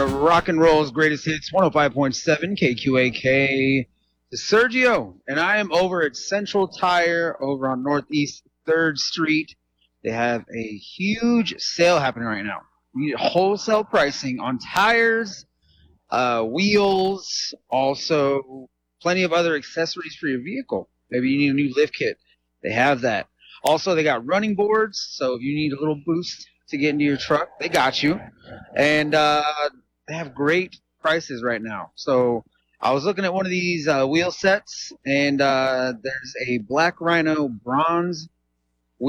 Rock and Roll's greatest hits, 105.7 KQAK. To Sergio, and I am over at Central Tire over on Northeast 3rd Street. They have a huge sale happening right now. We need wholesale pricing on tires, wheels, also plenty of other accessories for your vehicle. Maybe you need a new lift kit. They have that. Also, they got running boards, so if you need a little boost to get into your truck, they got you. And they have great prices right now. So I was looking at one of these wheel sets, and there's a Black Rhino bronze